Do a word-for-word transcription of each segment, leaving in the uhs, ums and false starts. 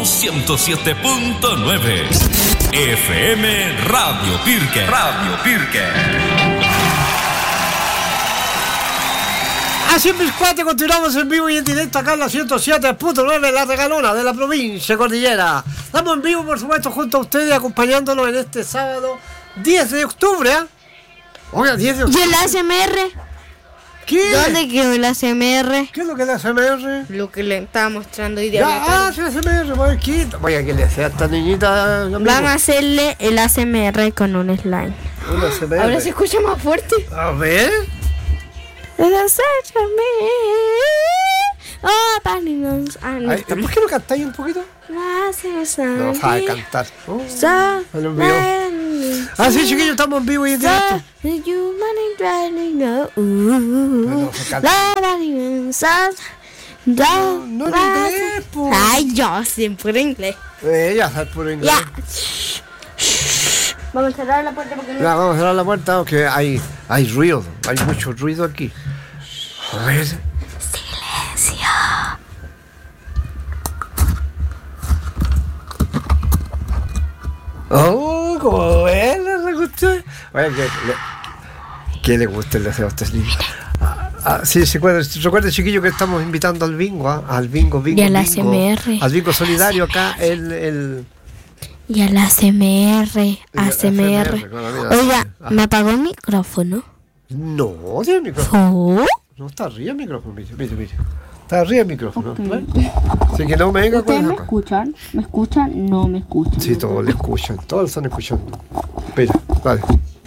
ciento siete punto nueve. F M Radio Pirque. Radio Pirque. Así mis cuates, continuamos en vivo y en directo acá en la ciento siete punto nueve, la regalona de la provincia Cordillera. Estamos en vivo, por supuesto, junto a ustedes, acompañándonos en este sábado diez de octubre. ¿eh? Oiga, diez de octubre. ¿Y el A S M R? ¿Qué? ¿Dónde quedó el A S M R? ¿Qué es lo que es el A S M R? Lo que le estaba mostrando hoy día. Ya, ah, sí, el A S M R, voy aquí. Vaya, que le hacía a esta niñita. Amigo. Van a hacerle el A S M R con un slime. Un A S M R. Ahora se escucha más fuerte. A ver. El A S M R. Oh, Panimons. Ah, no. Ay, ¿por qué no cantáis un poquito? No sabe cantar. Oh, se lo olvidó. Ah, sí, chiquillos, estamos en vivo y en directo. No, no en inglés, po. Ay, yo siempre en inglés. Ella sabe puro inglés. Ya. Vamos a cerrar la puerta porque no. Ya, vamos a cerrar la puerta porque hay, hay ruido, hay mucho ruido aquí. A ver. Silencio. Oh, como ven, le gustó. Oye, que le, que le gusta el deseo a estos niños. Ah, ah, sí, sí, recuerda, recuerda, chiquillo, que estamos invitando al bingo, ¿eh? al bingo, bingo, y al bingo, A S M R. al bingo solidario acá, el, el Y al A S M R, A S M R. Oiga, ah. me apagó el micrófono. No, tiene el micrófono. ¿Oh? No, está arriba el micrófono, mire, mire, mire. Está arriba el micrófono. Okay. Así que no me venga con ¿Ustedes me acá. escuchan? ¿Me escuchan? No me escuchan. Sí, todos le escuchan, todos lo están escuchando. Espera, vale.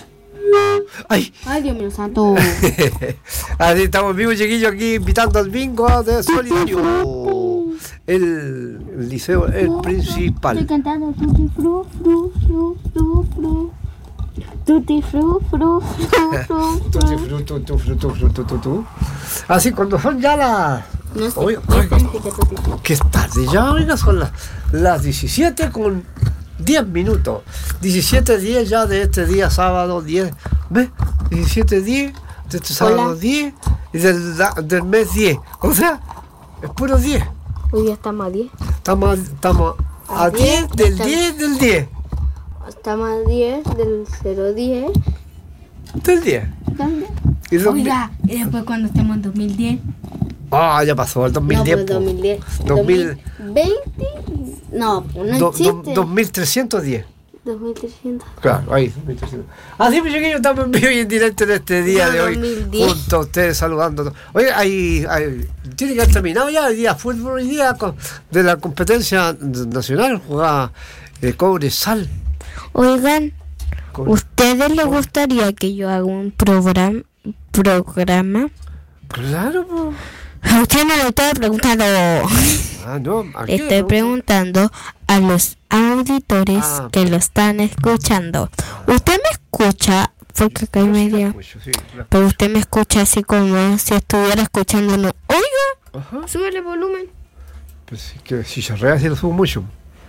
¡Ay! ¡Ay, Dios mío santo! Así estamos vivos, chiquillos, aquí invitando al bingo de Solidario. El, el liceo, el principal. Estoy cantando tutti fru, fru, fru, fru, fru. Tutti fru, fru, fru, fru. Tutti fru, tu, tu, fru, tu, fru, tu, tu, tu. Así cuando son ya las... No sé, Oiga, ¿qué oiga, significa tutti fru? qué tarde ya, oiga, son las, las diecisiete con diez minutos. diecisiete diez ya de este día sábado diez. ¿Ves? diecisiete diez de este sábado Hola. diez y del, del mes diez. O sea, es puro diez. Hoy día estamos a diez. Estamos, estamos a, a diez del estamos- diez del diez. Estamos a diez del cero diez. Del diez. Y dos mil- Oiga, y después cuando estemos en dos mil diez. Ah, ya pasó el dos mil diez. No, pues po. dos mil diez. dos mil veinte. No, pues no do- do- existe. dos mil trescientos diez. dos mil trescientos. Claro, ahí, dos mil trescientos. Así, pues, chiquillos, estamos en vivo y en directo en este día No, de hoy, dos mil diez. junto a ustedes, saludando. Oye, hay, hay, tiene que haber terminado ya el día fútbol, hoy día con- de la competencia nacional, jugaba eh, Cobre Sal. Oigan, Cobre- ¿ustedes les gustaría que yo haga un programa? programa? Claro, pues. A usted no le estoy preguntando. Ah, no, aquí Le estoy no. preguntando a los auditores Ah. que lo están escuchando. ¿Usted me escucha? Porque acá hay Yo sí la medio. escucho, sí, la- Pero usted me escucha así como si estuviera escuchándonos. Oiga, Ajá. súbele volumen. Pues sí, que si se rea, sí lo subo mucho.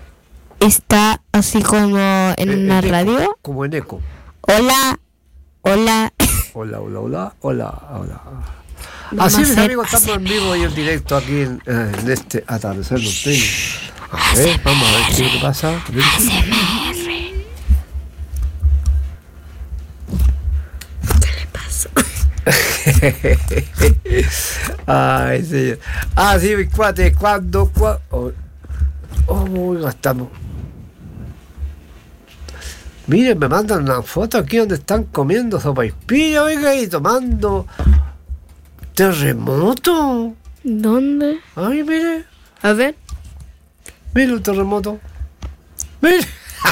Está así como en Eh, una en eco, radio. como en eco. Hola, hola. Hola, hola, hola, hola, hola. Vamos Así, a mis hacer amigos, estamos en vivo y en directo aquí en, eh, en este atardecer norteño. A ver, vamos a ver qué es lo que pasa. A S M R. ¿Qué le pasó? Ay, señor. Ah, sí, mis cuates, cuando, cuando. Oh, oh, oiga, estamos. Miren, me mandan una foto aquí donde están comiendo sopaipilla, oiga, y tomando terremoto. ¿Dónde? Ay, mire, A ver. mire el terremoto. Mire.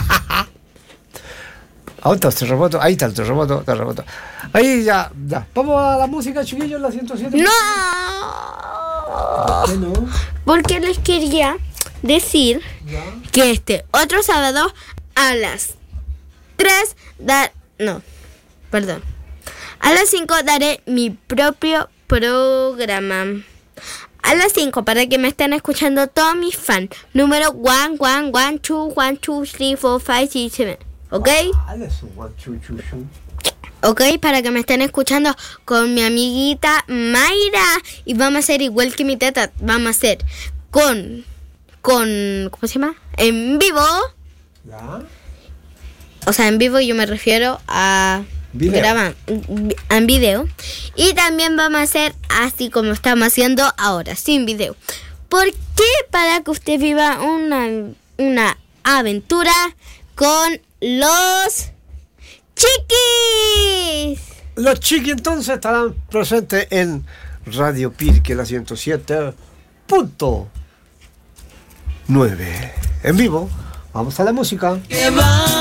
Ahí está el terremoto, ahí está el terremoto, terremoto. Ahí ya, ya. Vamos a la música, chiquillos, la ciento siete. ¡No! ¿Por qué no? Porque les quería decir Ya. que este otro sábado a las tres da... No, perdón. A las cinco daré mi propio programa. A las cinco para que me estén escuchando todos mis fans. Número one, one, one, two, one, two, three, four, five, six, seven. ¿Ok? Dale su guachuchuchu. Ok, para que me estén escuchando con mi amiguita Mayra. Y vamos a hacer igual que mi teta. Vamos a hacer con con, ¿cómo se llama? En vivo. ¿Ya? O sea, en vivo yo me refiero a Video. grabar en video. Y también vamos a hacer así como estamos haciendo ahora, sin video. ¿Por qué? Para que usted viva una, una aventura con los chiquis. Los chiquis entonces estarán presentes en Radio Pirque, la ciento siete punto nueve. En vivo, vamos a la música.